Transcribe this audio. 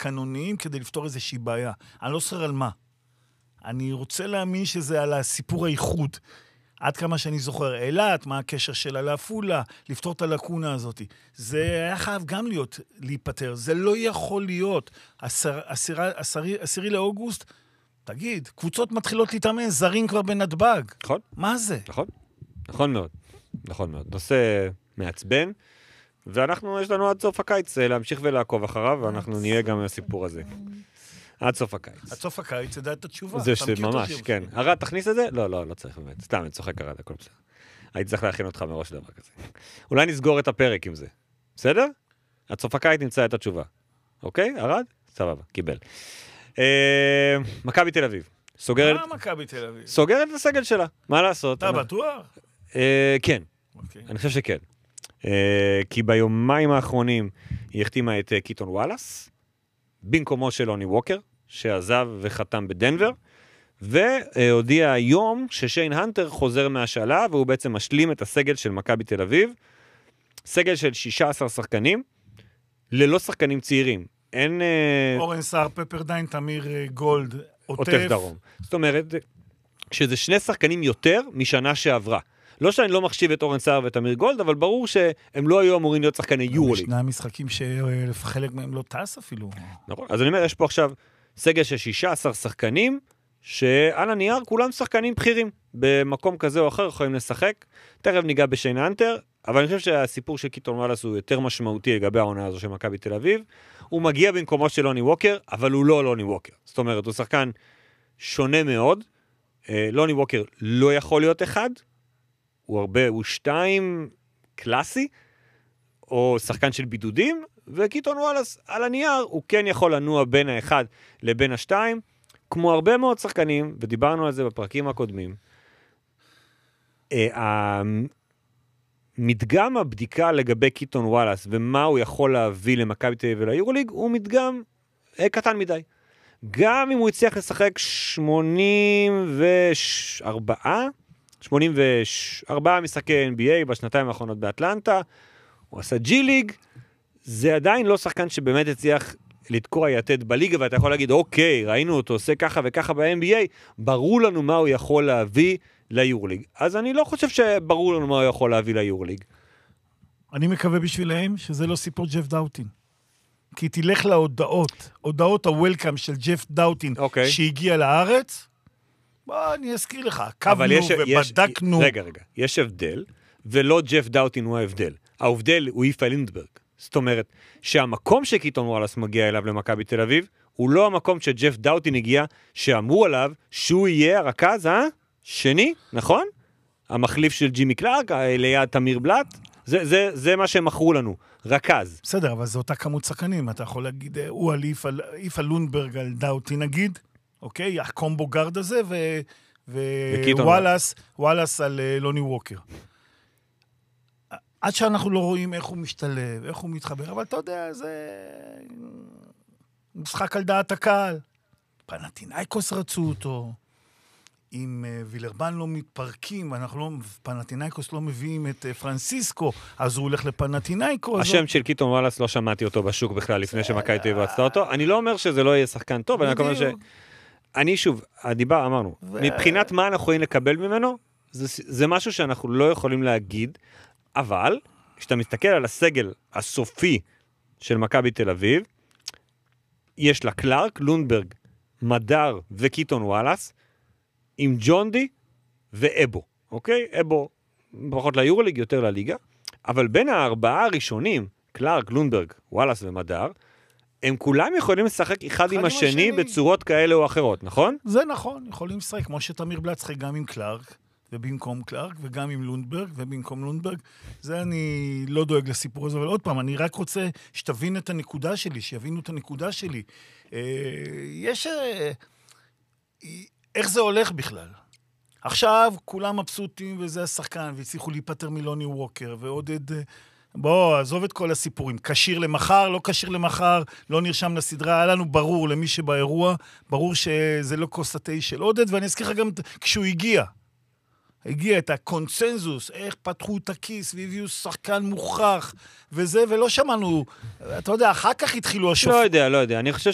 תקנוניים כדי לפתור איזושהי בעיה. אני לא סר על מה. אני רוצה להאמין שזה על הסיפור הייחוד. עד כמה שאני זוכר, אילת, מה הקשר שלה לעפולה, לפתור את הלקונה הזאת. זה היה חייב גם להיפטר. זה לא יכול להיות. 10 לאוגוסט, תגיד, קבוצות מתחילות להתאמן, זרים כבר בנתב"ג. נכון. מה זה? נכון. נכון מאוד. נכון מאוד. נושא מעצבן, ואנחנו, יש לנו עד סוף הקיץ להמשיך ולעקוב אחריו, ואנחנו נהיה גם בסיפור הזה. עד סוף הקיץ. עד סוף הקיץ, זה את התשובה. זה ממש, כן. ארד, תכניס את זה? לא צריך באמת. סתם, אני צוחק ארד, הכל בסדר. הייתי צריך להכין אותך מראש דבר כזה. אולי נסגור את הפרק עם זה. בסדר? עד סוף הקיץ נמצא את התשובה. אוקיי? ארד? סבבה, קיבל. מכבי תל אביב. סוגרת... מה מכבי תל אביב? סוגרת את הסגל שלה. מה לעשות? אתה בטוח? כן. אני חושב שכן. כי ביומיים האחרונים היא החתימה את קיטון וואלאס, במקומו של לוני ווקר, שעזב וחתם בדנבר, והודיע היום ששיין הנטר חוזר מהשאלה, והוא בעצם משלים את הסגל של מכבי תל אביב, סגל של 16 שחקנים, ללא שחקנים צעירים. אין... אורן סער, פפרדיין, תמיר גולד, עוטף דרום. זאת אומרת, שזה 2 שחקנים יותר משנה שעברה. לא שאני לא מחשיב את אורן סער ואת אמיר גולד, אבל ברור שהם לא היו אמורים להיות שחקני יורוליג. ישנם משחקים שחלק מהם לא טס אפילו. נכון, אז אני אומר, יש פה עכשיו סגל של 16 שחקנים, שעל הנייר כולם שחקנים בכירים. במקום כזה או אחר יכולים לשחק. תכף ניגע בשיין הנטר, אבל אני חושב שהסיפור של קיטון וואלאס הוא יותר משמעותי לגבי העונה הזו של מכבי תל אביב. הוא מגיע במקומו של לוני ווקר, אבל הוא לא לוני ווקר. זאת אומרת, הוא שחקן שונה מאוד. לוני ווקר לא יכול להיות אחד, הוא 2 קלאסי, או שחקן של בידודים, וקיטון וואלאס על הנייר, הוא כן יכול לנוע בין האחד לבין השתיים, כמו הרבה מאוד שחקנים, ודיברנו על זה בפרקים הקודמים. מדגם הבדיקה לגבי קיטון וואלאס, ומה הוא יכול להביא למכבי תל אביב וליורוליג, הוא מדגם קטן מדי. גם אם הוא הצליח לשחק 84 משחקי NBA בשנתיים האחרונות באטלנטה, הוא עשה ג'י-ליג, זה עדיין לא שחקן שבאמת הצליח לתקוע יתד בליגה, ואתה יכול להגיד, אוקיי, ראינו אותו עושה ככה וככה ב-NBA, ברור לנו מה הוא יכול להביא ליורוליג. אז אני לא חושב שברור לנו מה הוא יכול להביא ליורוליג. אני מקווה בשבילהם שזה לא סיפור ג'ף דאוטין. כי תלך להודעות, הודעות הוולקאם של ג'ף דאוטין, שהגיע לארץ, בוא, אני אזכיר לך, קבנו ובדקנו. רגע, יש הבדל, ולא ג'ף דאוטין הוא ההבדל. ההבדל הוא איפה לינדברג. זאת אומרת, שהמקום שקיטון וואלאס מגיע אליו למכבי תל אביב, הוא לא המקום שג'ף דאוטין הגיע, שאמרו עליו שהוא יהיה הרכז, שני, נכון? המחליף של ג'ימי קלארק, ליד תמיר בלט, זה מה שהם מכרו לנו, רכז. בסדר, אבל זו אותה כמות שחקנים, אתה יכול להגיד, הוא על איפה לונדברג על דאוטין נגיד, אוקיי? הקומבו גארד הזה, ווואלאס על לוני ווקר. עד שאנחנו לא רואים איך הוא משתלב, איך הוא מתחבר, אבל אתה יודע, זה משחק על דעת הקהל. פנתינייקוס רצו אותו, אם וילרבן לא מתפרקים, פנתינייקוס לא מביאים את פרנסיסקו, אז הוא הולך לפנתינייקוס. השם של קיטון וואלאס לא שמעתי אותו בשוק בכלל לפני שמכבי תל אביב רצתה אותו. אני לא אומר שזה לא יהיה שחקן טוב, אני אומר אני שוב, אמרנו, מבחינת מה אנחנו יכולים לקבל ממנו, זה משהו שאנחנו לא יכולים להגיד, אבל כשאתה מסתכל על הסגל הסופי של מכבי תל אביב, יש לה קלארק, לונדברג, מדר וקיטון וואלאס, עם ג'ונדי ואבו, אוקיי? אבו פחות ליורוליג, יותר לליגה, אבל בין 4 הראשונים, קלארק, לונדברג, וואלאס ומדר, הם כולם יכולים לשחק אחד עם השני בצורות כאלה או אחרות, נכון? זה נכון, יכולים לשחק, כמו שתמיר בלט שחק גם עם קלארק, ובמקום קלארק, וגם עם לונדברג, ובמקום לונדברג. זה אני לא דואג לסיפור הזה, אבל עוד פעם, אני רק רוצה שתבין את הנקודה שלי, שיבינו את הנקודה שלי. איך זה הולך בכלל? עכשיו כולם מבסוטים, וזה השחקן, והצליחו להיפטר מלוני ווקר, ועודד... בוא, עזוב את כל הסיפורים. קשיר למחר, לא קשיר למחר, לא נרשם לסדרה. היה לנו ברור למי שבאירוע, ברור שזה לא כוס התה של עודד, ואני אזכיר לך גם כשהוא הגיע את הקונצנזוס, איך פתחו את הכיס והביאו שחקן מוכח וזה, ולא שמענו, אתה יודע, אחר כך התחילו השופט. לא יודע, אני חושב